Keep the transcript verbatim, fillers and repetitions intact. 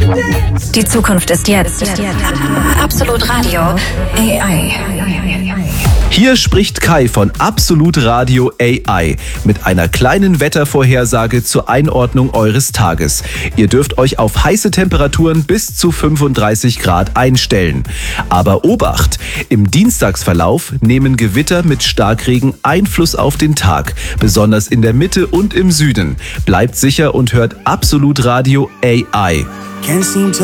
Die Zukunft ist jetzt. Absolut Radio A I. Hier spricht Kai von Absolut Radio A I mit einer kleinen Wettervorhersage zur Einordnung eures Tages. Ihr dürft euch auf heiße Temperaturen bis zu fünfunddreißig Grad einstellen. Aber Obacht! Im Dienstagsverlauf nehmen Gewitter mit Starkregen Einfluss auf den Tag, besonders in der Mitte und im Süden. Bleibt sicher und hört Absolut Radio A I.